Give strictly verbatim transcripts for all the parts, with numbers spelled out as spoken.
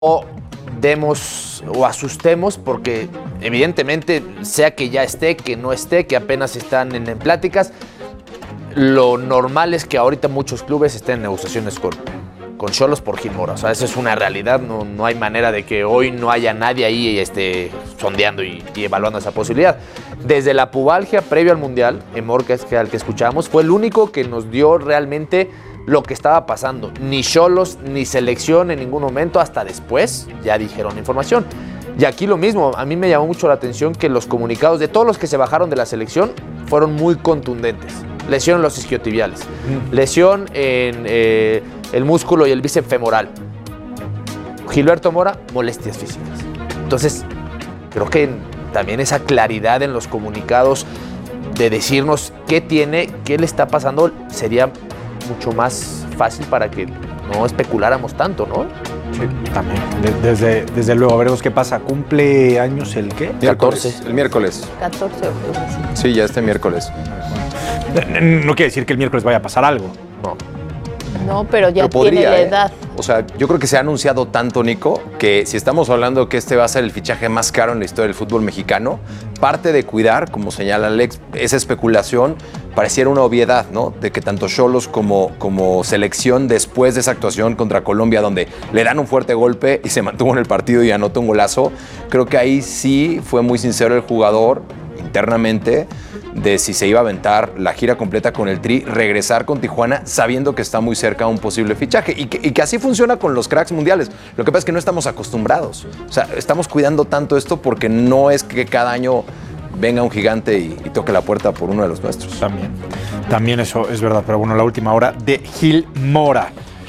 o demos o asustemos, porque evidentemente, sea que ya esté, que no esté, que apenas están en, en pláticas, lo normal es que ahorita muchos clubes estén en negociaciones con con Xolos por Gil Mora. O sea, esa es una realidad. No, no hay manera de que hoy no haya nadie ahí este, sondeando y, y evaluando esa posibilidad. Desde la pubalgia previo al Mundial, Emor, que es que al que escuchamos, fue el único que nos dio realmente lo que estaba pasando. Ni Xolos, ni selección en ningún momento, hasta después ya dijeron información. Y aquí lo mismo, a mí me llamó mucho la atención que los comunicados de todos los que se bajaron de la selección fueron muy contundentes. Lesión en los isquiotibiales, mm. lesión en eh, el músculo y el bíceps femoral. Gilberto Mora, molestias físicas. Entonces, creo que también esa claridad en los comunicados de decirnos qué tiene, qué le está pasando, sería mucho más fácil para que no especuláramos tanto, ¿no? Sí, también. Desde, desde luego, veremos qué pasa. ¿Cumple años el qué? catorce. El miércoles. catorce de octubre. Sí, ya este miércoles. No quiere decir que el miércoles vaya a pasar algo. No. No, pero ya pero podría, tiene la ¿eh? edad. O sea, yo creo que se ha anunciado tanto, Nico, que si estamos hablando que este va a ser el fichaje más caro en la historia del fútbol mexicano, parte de cuidar, como señala Alex, esa especulación pareciera una obviedad, ¿no? De que tanto Xolos como, como selección, después de esa actuación contra Colombia, donde le dan un fuerte golpe y se mantuvo en el partido y anotó un golazo, creo que ahí sí fue muy sincero el jugador internamente de si se iba a aventar la gira completa con el Tri, regresar con Tijuana sabiendo que está muy cerca a un posible fichaje y que, y que así funciona con los cracks mundiales. Lo que pasa es que no estamos acostumbrados. O sea, estamos cuidando tanto esto porque no es que cada año venga un gigante y, y toque la puerta por uno de los nuestros. También, también eso es verdad. Pero bueno, la última hora de Gil Mora.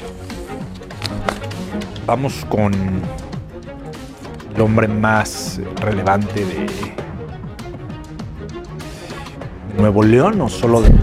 Vamos con el hombre más relevante de Nuevo León o solo de...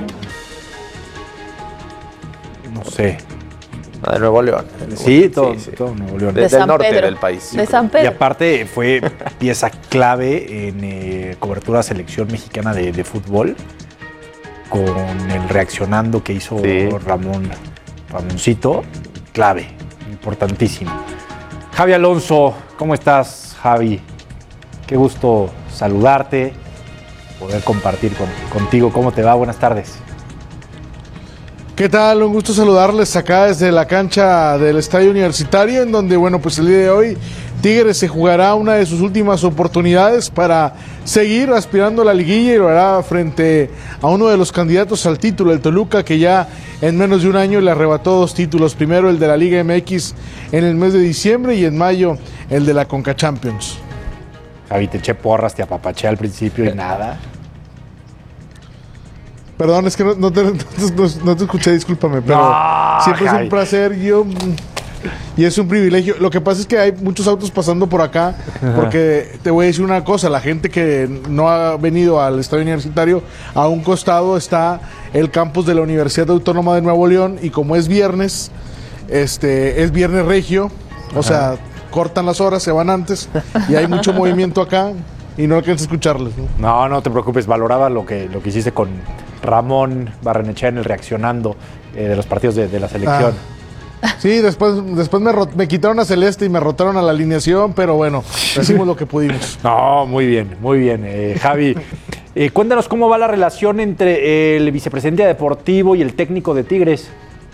No sé. De Nuevo León. Sí, todo, sí, sí. todo Nuevo León. De Desde el San norte Pedro. del país. De San Y Pedro. aparte fue pieza clave en eh, cobertura selección mexicana de, de fútbol con el reaccionando que hizo Sí. Ramón, Ramoncito, clave, importantísimo. Javi Alonso, ¿cómo estás, Javi? Qué gusto saludarte, poder compartir con, contigo. ¿Cómo te va? Buenas tardes. ¿Qué tal? Un gusto saludarles acá desde la cancha del Estadio Universitario, en donde, bueno, pues el día de hoy Tigres se jugará una de sus últimas oportunidades para seguir aspirando a la liguilla y lo hará frente a uno de los candidatos al título, el Toluca, que ya en menos de un año le arrebató dos títulos. Primero el de la Liga M X en el mes de diciembre y en mayo el de la Conca Champions. Javi, te eché porras, te apapaché al principio y nada. Perdón, es que no, no, te, no, te, no te escuché, discúlpame, pero No, siempre Javi. es un placer yo, y es un privilegio. Lo que pasa es que hay muchos autos pasando por acá, porque te voy a decir una cosa, la gente que no ha venido al Estadio Universitario, a un costado está el campus de la Universidad Autónoma de Nuevo León, y como es viernes, este es viernes regio, o sea, cortan las horas, se van antes, y hay mucho movimiento acá, y no alcanzo a escucharles, ¿no? No, no te preocupes, valoraba lo que, lo que hiciste con Ramón Barrenechea en el reaccionando eh, de los partidos de, de la selección. Ah. Sí, después, después me, rot- me quitaron a Celeste y me rotaron a la alineación, pero bueno, hicimos lo que pudimos. No, muy bien, muy bien. Eh, Javi, eh, cuéntanos cómo va la relación entre el vicepresidente deportivo y el técnico de Tigres.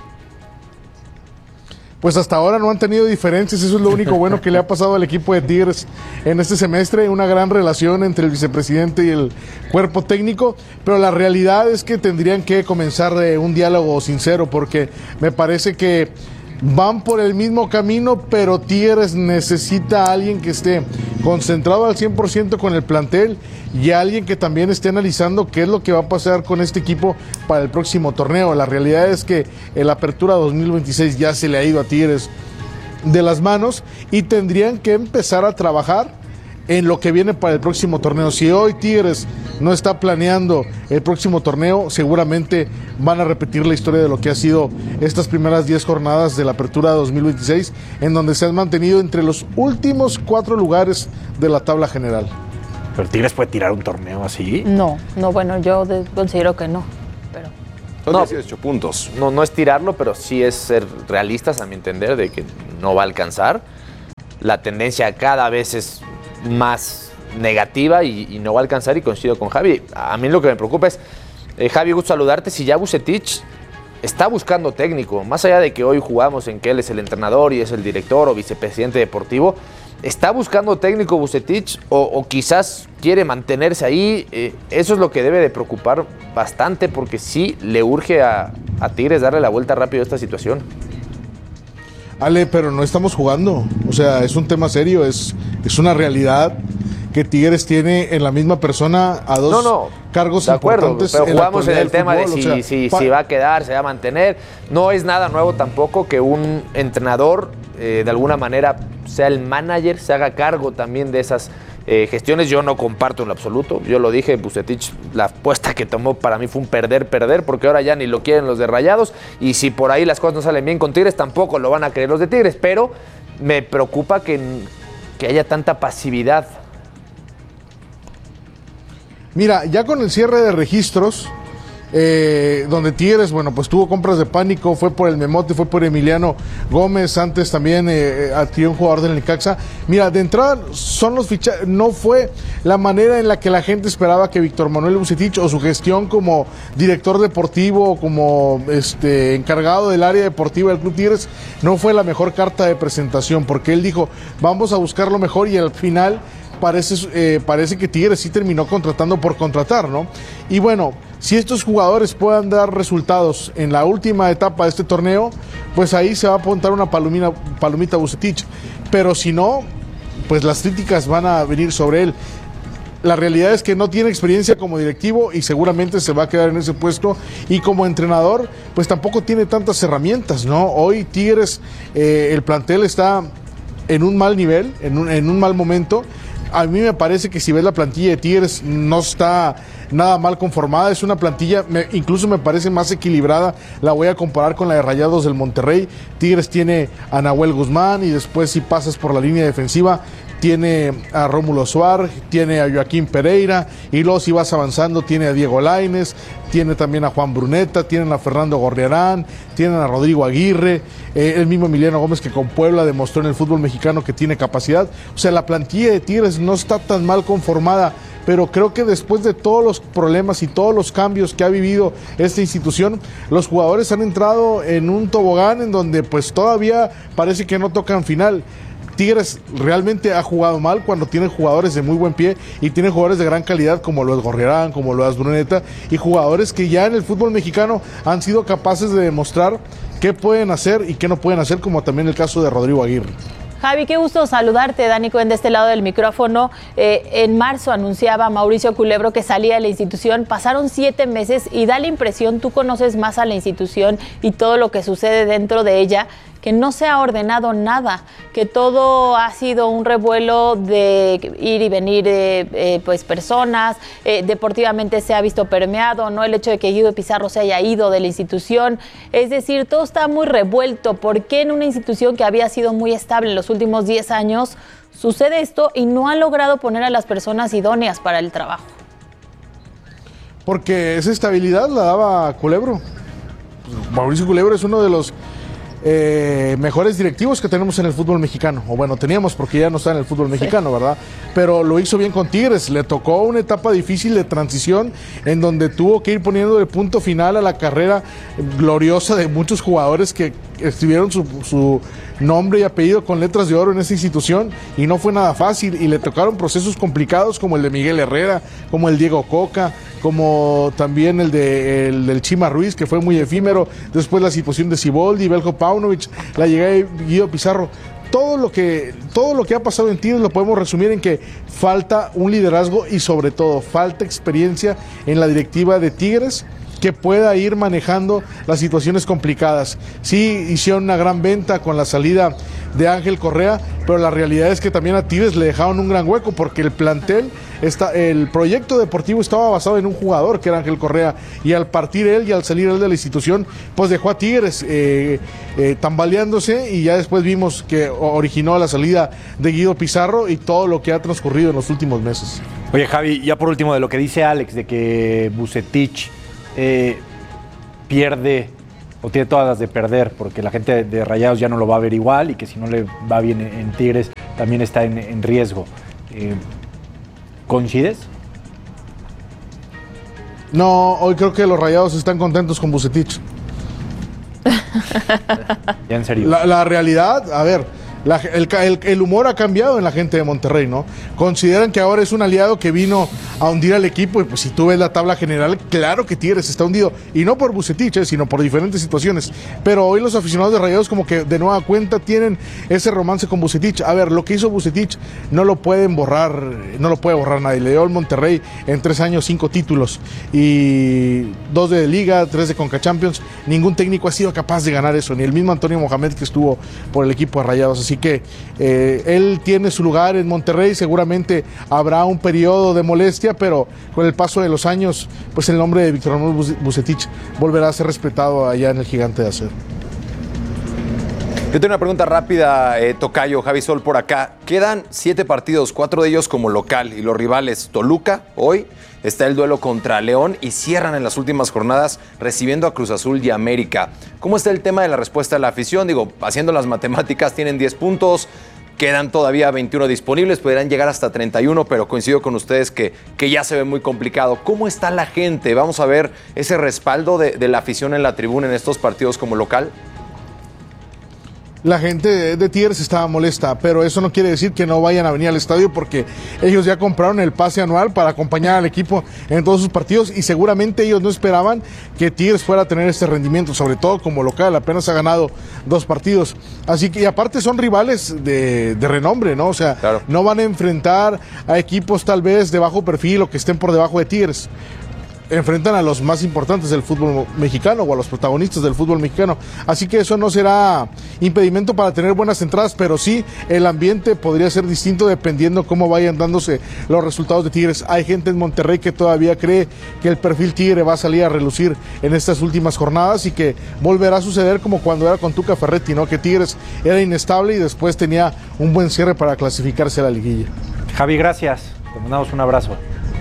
Pues hasta ahora no han tenido diferencias, eso es lo único bueno que le ha pasado al equipo de Tigres en este semestre, una gran relación entre el vicepresidente y el cuerpo técnico, pero la realidad es que tendrían que comenzar de un diálogo sincero, porque me parece que van por el mismo camino, pero Tigres necesita a alguien que esté concentrado al cien por ciento con el plantel y a alguien que también esté analizando qué es lo que va a pasar con este equipo para el próximo torneo. La realidad es que el Apertura dos mil veintiséis ya se le ha ido a Tigres de las manos y tendrían que empezar a trabajar en lo que viene para el próximo torneo. Si hoy Tigres no está planeando el próximo torneo, seguramente van a repetir la historia de lo que ha sido estas primeras diez jornadas de la Apertura dos mil veintiséis, en donde se han mantenido entre los últimos cuatro lugares de la tabla general. ¿Pero Tigres puede tirar un torneo así? No, no, bueno, yo de- considero que no. Pero Son No. dieciocho puntos. No, no es tirarlo, pero sí es ser realistas, a mi entender, de que no va a alcanzar. la tendencia cada vez es más negativa y, y no va a alcanzar, y coincido con Javi. A mí lo que me preocupa es, eh, Javi, gusto saludarte, si ya Vucetich está buscando técnico, más allá de que hoy jugamos en que él es el entrenador y es el director o vicepresidente deportivo, ¿está buscando técnico Vucetich o, o quizás quiere mantenerse ahí? Eh, eso es lo que debe de preocupar bastante, porque sí le urge a, a Tigres darle la vuelta rápido a esta situación. Ale, pero no estamos jugando, o sea, es un tema serio, es, es una realidad que Tigres tiene en la misma persona a dos no, no, cargos de acuerdo, importantes. pero jugamos en, en el tema fútbol, de si, o sea, si, pa- si va a quedar, se va a mantener. No es nada nuevo tampoco que un entrenador eh, de alguna manera sea el manager, se haga cargo también de esas eh, gestiones. Yo no comparto en lo absoluto, yo lo dije, Vucetich, la apuesta que tomó para mí fue un perder, perder, porque ahora ya ni lo quieren los de Rayados, y si por ahí las cosas no salen bien con Tigres, tampoco lo van a querer los de Tigres, pero me preocupa que, que haya tanta pasividad. Mira, ya con el cierre de registros, eh, donde Tigres, bueno, pues tuvo compras de pánico, fue por el Memote, fue por Emiliano Gómez, antes también eh, adquirió un jugador del Necaxa. Mira, de entrada son los fichajes, no fue la manera en la que la gente esperaba que Víctor Manuel Vucetich o su gestión como director deportivo, como este encargado del área deportiva del Club Tigres, no fue la mejor carta de presentación, porque él dijo, vamos a buscar lo mejor, y al final Parece, eh, parece que Tigres sí terminó contratando por contratar, ¿no? Y bueno, si estos jugadores puedan dar resultados en la última etapa de este torneo, pues ahí se va a apuntar una palomina, palomita Vucetich. Pero si no, pues las críticas van a venir sobre él. La realidad es que no tiene experiencia como directivo y seguramente se va a quedar en ese puesto. Y como entrenador, pues tampoco tiene tantas herramientas, ¿no? Hoy Tigres, eh, el plantel está en un mal nivel, en un, en un mal momento. A mí me parece que si ves la plantilla de Tigres no está nada mal conformada, es una plantilla, me, incluso me parece más equilibrada, la voy a comparar con la de Rayados del Monterrey. Tigres tiene a Nahuel Guzmán y después si pasas por la línea defensiva tiene a Rómulo Suárez, tiene a Joaquín Pereira, y luego si vas avanzando tiene a Diego Lainez, tiene también a Juan Bruneta, tienen a Fernando Gorriarán, tienen a Rodrigo Aguirre, eh, el mismo Emiliano Gómez que con Puebla demostró en el fútbol mexicano que tiene capacidad. O sea, la plantilla de Tigres no está tan mal conformada, pero creo que después de todos los problemas y todos los cambios que ha vivido esta institución, los jugadores han entrado en un tobogán en donde pues todavía parece que no tocan final. Tigres realmente ha jugado mal cuando tiene jugadores de muy buen pie y tiene jugadores de gran calidad como lo es Gorriarán, como lo es Bruneta, y jugadores que ya en el fútbol mexicano han sido capaces de demostrar qué pueden hacer y qué no pueden hacer, como también el caso de Rodrigo Aguirre. Javi, qué gusto saludarte. Dani Cuen de este lado del micrófono. Eh, en marzo anunciaba Mauricio Culebro que salía de la institución. Pasaron siete meses y da la impresión, tú conoces más a la institución y todo lo que sucede dentro de ella, que no se ha ordenado nada, que todo ha sido un revuelo de ir y venir eh, eh, pues personas, eh, deportivamente se ha visto permeado, ¿no? El hecho de que Guido Pizarro se haya ido de la institución, es decir, todo está muy revuelto. ¿Por qué en una institución que había sido muy estable en los últimos diez años sucede esto y no ha logrado poner a las personas idóneas para el trabajo? Porque esa estabilidad la daba Culebro. Mauricio Culebro es uno de los Eh, mejores directivos que tenemos en el fútbol mexicano, o bueno, teníamos porque ya no está en el fútbol mexicano, sí, ¿verdad? Pero lo hizo bien con Tigres, le tocó una etapa difícil de transición en donde tuvo que ir poniendo el punto final a la carrera gloriosa de muchos jugadores que escribieron su, su nombre y apellido con letras de oro en esa institución, y no fue nada fácil, y le tocaron procesos complicados como el de Miguel Herrera, como el Diego Coca, como también el, de, el del Chima Ruiz, que fue muy efímero, después la situación de Siboldi, Belko Paunovic, la llegada de Guido Pizarro. Todo lo que, todo lo que ha pasado en Tigres lo podemos resumir en que falta un liderazgo y sobre todo falta experiencia en la directiva de Tigres que pueda ir manejando las situaciones complicadas. Sí, hicieron una gran venta con la salida de Ángel Correa, pero la realidad es que también a Tigres le dejaron un gran hueco porque el plantel, está, el proyecto deportivo estaba basado en un jugador que era Ángel Correa, y al partir él y al salir él de la institución, pues dejó a Tigres eh, eh, tambaleándose, y ya después vimos que originó la salida de Guido Pizarro y todo lo que ha transcurrido en los últimos meses. Oye, Javi, ya por último, de lo que dice Alex, de que Vucetich eh, pierde o tiene todas las de perder, porque la gente de Rayados ya no lo va a ver igual y que si no le va bien en, en Tigres también está en, en riesgo. Eh, ¿Coincides? No, hoy creo que los Rayados están contentos con Vucetich. Ya en serio. La, la realidad, a ver, la, el, el, el humor ha cambiado en la gente de Monterrey, ¿no? Consideran que ahora es un aliado que vino a hundir al equipo y pues si tú ves la tabla general, claro que Tigres está hundido. Y no por Vucetich, eh, sino por diferentes situaciones. Pero hoy los aficionados de Rayados como que de nueva cuenta tienen ese romance con Vucetich. A ver, lo que hizo Vucetich no lo pueden borrar, no lo puede borrar nadie. Le dio al Monterrey en tres años cinco títulos y dos de Liga, tres de Conca Champions. Ningún técnico ha sido capaz de ganar eso, ni el mismo Antonio Mohamed que estuvo por el equipo de Rayados. Así que eh, él tiene su lugar en Monterrey, seguramente habrá un periodo de molestia, pero con el paso de los años, pues el nombre de Víctor Manuel Vucetich volverá a ser respetado allá en el Gigante de Acero. Yo tengo una pregunta rápida, eh, Tocayo, Javi Sol por acá. Quedan siete partidos, cuatro de ellos como local y los rivales Toluca hoy. Está el duelo contra León y cierran en las últimas jornadas recibiendo a Cruz Azul y América. ¿Cómo está el tema de la respuesta de la afición? Digo, haciendo las matemáticas tienen diez puntos, quedan todavía veintiuno disponibles, podrían llegar hasta treinta y uno, pero coincido con ustedes que, que ya se ve muy complicado. ¿Cómo está la gente? ¿Vamos a ver ese respaldo de, de la afición en la tribuna en estos partidos como local? La gente de, de Tigres estaba molesta, pero eso no quiere decir que no vayan a venir al estadio porque ellos ya compraron el pase anual para acompañar al equipo en todos sus partidos y seguramente ellos no esperaban que Tigres fuera a tener este rendimiento, sobre todo como local, apenas ha ganado dos partidos. Así que, y aparte son rivales de, de renombre, ¿no? O sea, claro, no van a enfrentar a equipos tal vez de bajo perfil o que estén por debajo de Tigres. Enfrentan a los más importantes del fútbol mexicano o a los protagonistas del fútbol mexicano. Así que eso no será impedimento para tener buenas entradas, pero sí el ambiente podría ser distinto dependiendo cómo vayan dándose los resultados de Tigres. Hay gente en Monterrey que todavía cree que el perfil Tigre va a salir a relucir en estas últimas jornadas y que volverá a suceder como cuando era con Tuca Ferretti, ¿no? Que Tigres era inestable y después tenía un buen cierre para clasificarse a la liguilla. Javi, gracias. Te mandamos un abrazo.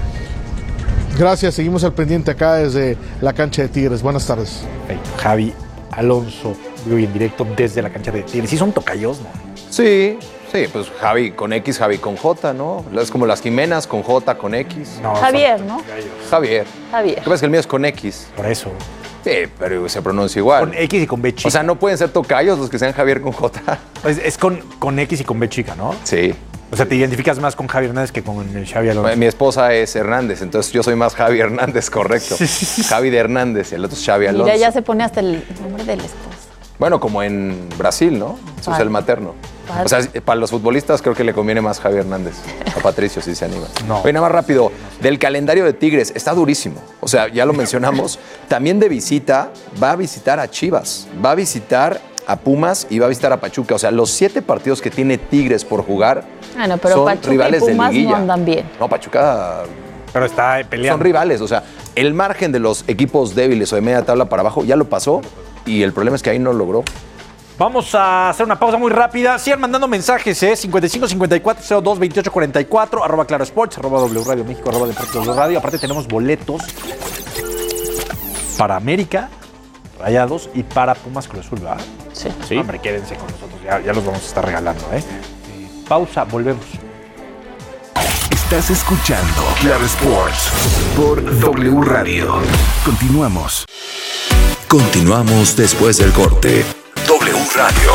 Gracias, seguimos al pendiente acá desde la cancha de Tigres. Buenas tardes. Perfecto. Javi Alonso, vivo en directo desde la cancha de Tigres. Sí son tocayos, ¿no? Sí, sí, pues Javi con X, Javi con J, ¿no? Es como las Jimenas con J, con X. No, Javier, ¿no? Javier. Javier. ¿Qué pasa? Que el mío es con X. Por eso. Sí, pero se pronuncia igual. Con X y con B chica. O sea, no pueden ser tocayos los que sean Javier con J. Es, es con, con X y con B chica, ¿no? Sí. O sea, te identificas más con Javi Hernández que con el Xavi Alonso. Mi esposa es Hernández, entonces yo soy más Javi Hernández, correcto. Sí, sí, sí. Javi de Hernández y el otro es Xavi Alonso. Mira, ya se pone hasta el nombre del esposo. Bueno, como en Brasil, ¿no? Eso Padre. es el materno. Padre. O sea, para los futbolistas creo que le conviene más Javi Hernández. A Patricio, si se anima. No. Oye, nada más rápido. Del calendario de Tigres, está durísimo. O sea, ya lo mencionamos. También de visita, va a visitar a Chivas. Va a visitar a Pumas y va a visitar a Pachuca. O sea, los siete partidos que tiene Tigres por jugar bueno, pero son Pachuca rivales y Pumas de liguilla. No andan bien. No, Pachuca... Pero está peleando. Son rivales. O sea, el margen de los equipos débiles o de media tabla para abajo ya lo pasó y el problema es que ahí no logró. Vamos a hacer una pausa muy rápida. Sigan mandando mensajes, ¿eh? cincuenta y cinco cincuenta y cuatro cero dos veintiocho cuarenta y cuatro, arroba Claro Sports, arroba W Radio México, arroba Deportes W Radio. Aparte tenemos boletos para América, Rayados y para Pumas Cruz Azul, ¿verdad? Sí. Sí. Hombre, quédense con nosotros, ya, ya los vamos a estar regalando, ¿eh? eh pausa, volvemos. Estás escuchando Claro Sports por W Radio. Continuamos. Continuamos después del corte. W Radio.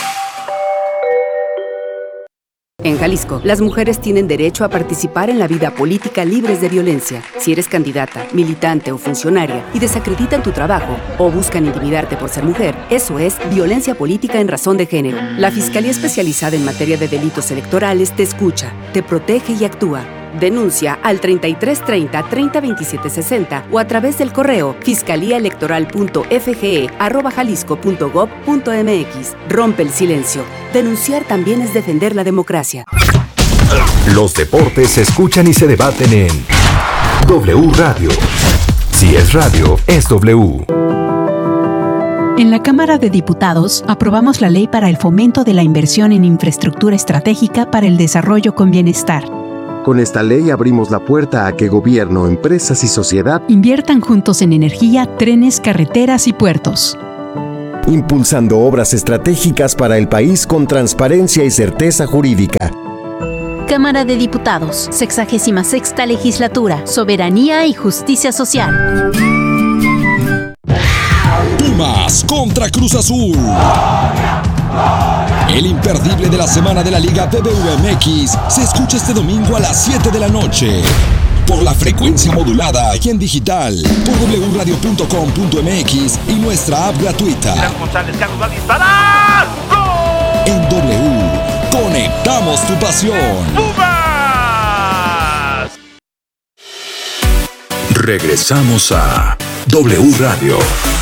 En Jalisco, las mujeres tienen derecho a participar en la vida política libres de violencia. Si eres candidata, militante o funcionaria y desacreditan tu trabajo o buscan intimidarte por ser mujer, eso es violencia política en razón de género. La Fiscalía Especializada en Materia de Delitos Electorales te escucha, te protege y actúa. Denuncia al treinta y tres treinta, treinta veintisiete sesenta o a través del correo fiscaliaelectoral.fge arroba jalisco punto gob punto mx. Rompe el silencio. Denunciar también es defender la democracia. Los deportes se escuchan y se debaten en W Radio. Si es radio, es W. En la Cámara de Diputados aprobamos la ley para el fomento de la inversión en infraestructura estratégica para el desarrollo con bienestar. Con esta ley abrimos la puerta a que gobierno, empresas y sociedad inviertan juntos en energía, trenes, carreteras y puertos. impulsando obras estratégicas para el país con transparencia y certeza jurídica. Cámara de Diputados, sexagésima sexta legislatura, soberanía y justicia social. Pumas contra Cruz Azul. El imperdible de la semana de la Liga B B V M X se escucha este domingo a las siete de la noche. Por la frecuencia modulada y en digital, por doble u radio punto com punto m x y nuestra app gratuita. González Carlos va a disparar. ¡Gol! En W, conectamos tu pasión. ¡Pumas! Regresamos a W Radio.